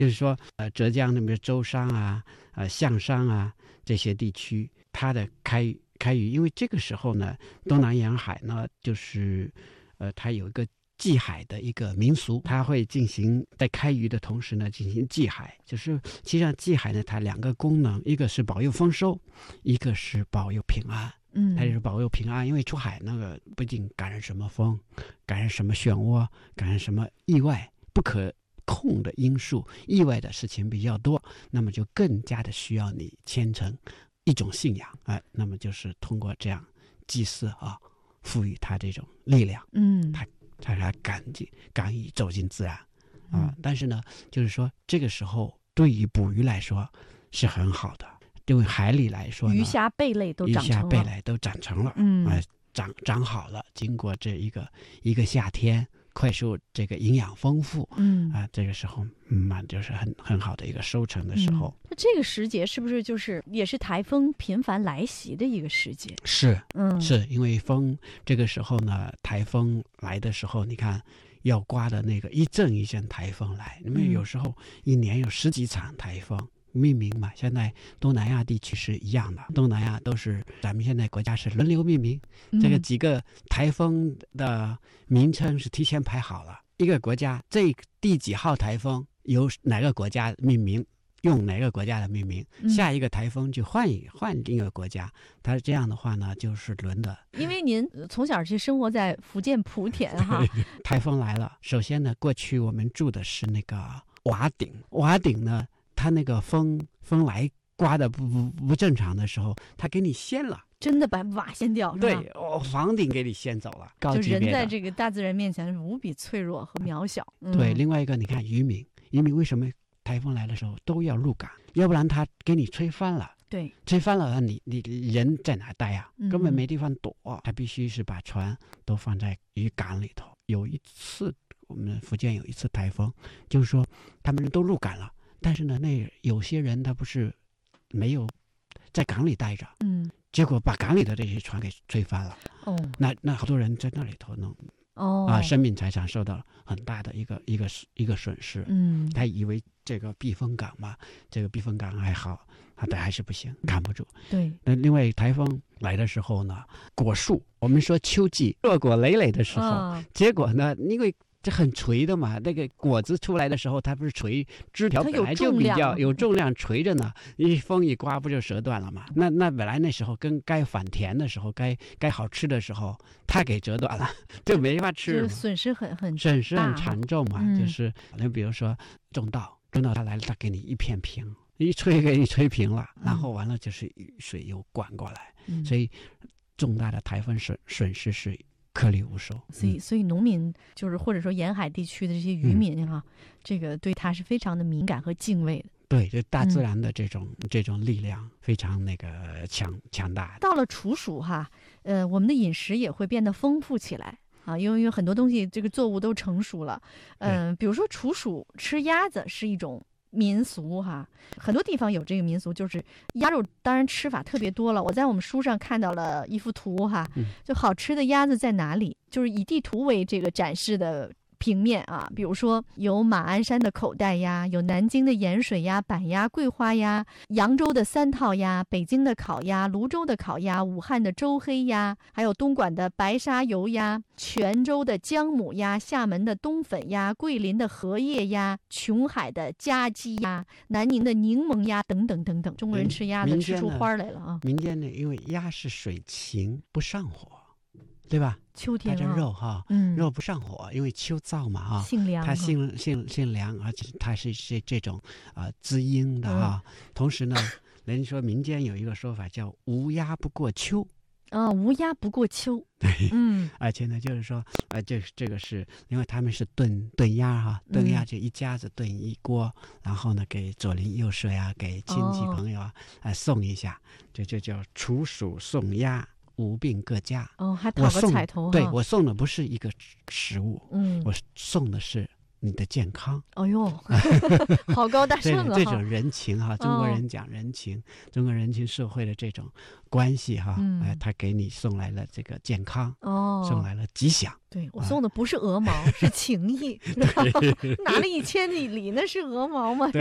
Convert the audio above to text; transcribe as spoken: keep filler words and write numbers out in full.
就是说，呃，浙江那边舟山啊、呃象山啊这些地区，它的开开渔，因为这个时候呢，东南沿海呢，就是呃，它有一个祭海的一个民俗，它会进行在开渔的同时呢，进行祭海。就是其实上祭海呢，它两个功能，一个是保佑丰收，一个是保佑平安。 嗯， 它就是保佑平安，因为出海那个不仅赶上什么风，赶上什么漩涡，赶上什么意外不可控的因素，意外的事情比较多，那么就更加的需要你虔诚一种信仰啊、呃，那么就是通过这样祭祀啊，赋予他这种力量， 嗯， 他他才敢进敢于走进自然啊、 嗯呃。但是呢，就是说这个时候对于捕鱼来说是很好的。因为海里来说呢， 鱼虾贝类都长成了， 鱼虾贝类都长成了， 嗯， 呃、长长好了，经过这一个一个夏天，快速这个营养丰富， 嗯啊、呃，这个时候嗯，就是很很好的一个收成的时候。 那、嗯、这个时节是不是就是也是台风频繁来袭的一个时节？ 是， 嗯， 是因为风这个时候呢，台风来的时候，你看要刮的那个一阵一阵台风来，因为有时候一年有十几场台风。命名嘛，现在东南亚地区是一样的，东南亚都是咱们现在国家是轮流命名， 嗯、 这个几个台风的名称是提前排好了，一个国家这第几号台风由哪个国家命名，用哪个国家的命名， 嗯、 下一个台风就换一换另一个国家，它这样的话呢就是轮的。 因为您从小是生活在福建莆田哈， 台风来了，首先呢，过去我们住的是那个瓦顶，瓦顶呢它那个风风来刮的不不不正常的时候，它给你掀了， 真的把瓦掀掉， 对，哦，房顶给你掀走了，高级别的。 就人在这个大自然面前是无比脆弱和渺小。嗯、 对，另外一个你看渔民，渔民为什么台风来的时候都要入港？要不然它给你吹翻了。 对， 吹翻了，你你人在哪待啊？ 嗯、 根本没地方躲，他必须是把船都放在渔港里头。有一次，我们福建有一次台风，就是说他们都入港了。但是呢，那有些人他不是没有在港里待着， 嗯， 结果把港里的这些船给吹翻了。 哦， 那那好多人在那里头弄， 哦啊，生命财产受到很大的一个一个一个损失。 嗯， 他以为这个避风港嘛，这个避风港还好，他的还是不行，扛不住。 对。 那另外台风来的时候呢，果树我们说秋季硕果累累的时候， 哦、 结果呢，因为这很垂的嘛，那个果子出来的时候，它不是垂，枝条本来就比较有重量垂着呢，一风一刮不就折断了嘛？那那本来那时候跟该返田的时候，该该好吃的时候，它给折断了，就没法吃， 损失很很损失很惨重嘛。 嗯、 就是那比如说种稻，种稻它来了，它给你一片平，一吹给你吹平了，然后完了就是雨水又灌过来， 嗯、 所以重大的台风损损失是颗粒无收。 所以，所以农民就是或者说沿海地区的这些渔民哈、啊嗯，这个对他是非常的敏感和敬畏的。 对，就大自然的这种、嗯、这种力量非常那个强强大。 到了处暑哈，呃，我们的饮食也会变得丰富起来啊，因为因为很多东西这个作物都成熟了，嗯、呃，比如说处暑吃鸭子是一种民俗哈，很多地方有这个民俗，就是鸭肉当然吃法特别多了。我在我们书上看到了一幅图哈，就好吃的鸭子在哪里，就是以地图为这个展示的平面啊，比如说有马鞍山的口袋鸭，有南京的盐水鸭、板鸭、桂花鸭，扬州的三套鸭，北京的烤鸭，泸州的烤鸭，武汉的周黑鸭，还有东莞的白沙油鸭，泉州的姜母鸭，厦门的冬粉鸭，桂林的荷叶鸭，琼海的夹鸡鸭，南宁的柠檬鸭等等等等。中国人吃鸭子吃出花来了啊！ 民间呢，因为鸭是水禽，不上火，对吧？ 秋天它这肉哈， 嗯， 肉不上火，因为秋燥嘛哈， 性凉， 它性性性凉，而且它是是这种啊、呃、滋阴的哈、嗯。同时呢，人说民间有一个说法叫无鸭不过秋。 啊、哦，无鸭不过秋。 对， 嗯， 而且呢，就是说，呃，这这个是因为他们是炖炖鸭哈，炖鸭就一家子炖一锅，嗯、然后呢，给左邻右舍呀，给亲戚朋友啊，呃，送一下，这就叫处暑送鸭。无病各家哦，还讨个彩头。 对，我送的不是一个食物， 嗯， 我送的是你的健康。 哎呦，好高大这上啊！ 这种人情哈，中国人讲人情，哦、中国人情社会的这种关系哈，嗯、哎，他给你送来了这个健康，哦，送来了吉祥。 对，我送的不是鹅毛，啊、是情谊。拿了一千里里，那是鹅毛吗？